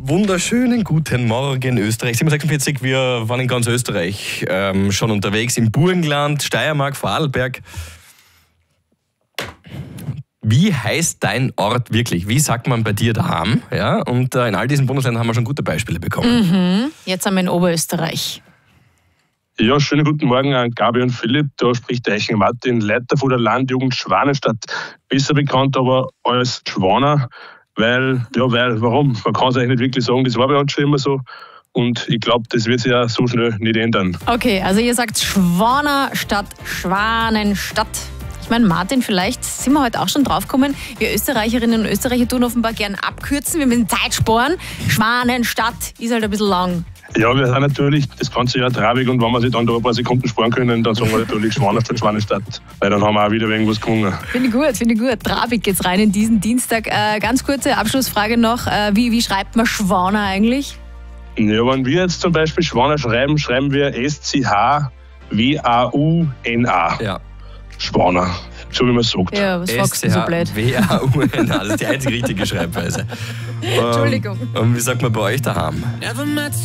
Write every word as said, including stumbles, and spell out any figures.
Wunderschönen guten Morgen, Österreich. sieben Uhr sechsundvierzig, wir waren in ganz Österreich ähm, schon unterwegs, im Burgenland, Steiermark, Vorarlberg. Wie heißt dein Ort wirklich? Wie sagt man bei dir daheim? Ja, und äh, in all diesen Bundesländern haben wir schon gute Beispiele bekommen. Mhm. Jetzt sind wir in Oberösterreich. Ja, schönen guten Morgen an Gabi und Philipp. Da spricht der Eichinger Martin, Leiter von der Landjugend Schwanenstadt. Besser bekannt aber als Schwaner, weil, ja, weil, warum? Man kann es eigentlich nicht wirklich sagen, das war bei uns schon immer so. Und ich glaube, das wird sich ja so schnell nicht ändern. Okay, also ihr sagt Schwaner statt Schwanenstadt. Ich meine, Martin, vielleicht sind wir heute auch schon draufgekommen, wir Österreicherinnen und Österreicher tun offenbar gern abkürzen, wir müssen Zeit sparen. Schwanenstadt ist halt ein bisschen lang. Ja, wir sind natürlich das ganze Jahr traurig und wenn wir sich dann da ein paar Sekunden sparen können, dann sagen wir natürlich Schwaner statt Schwanenstadt, weil dann haben wir auch wieder irgendwas gewonnen. Finde ich gut, finde ich gut. Trabig geht's rein in diesen Dienstag. Äh, ganz kurze Abschlussfrage noch, äh, wie, wie schreibt man Schwaner eigentlich? Ja, wenn wir jetzt zum Beispiel Schwaner schreiben, schreiben wir S C H W A U N A. Ja. Schwaner, so wie man es sagt. Ja, was fragst du so blöd? W A U N A, das ist die einzige richtige Schreibweise. Entschuldigung. Und wie sagt man bei euch daheim?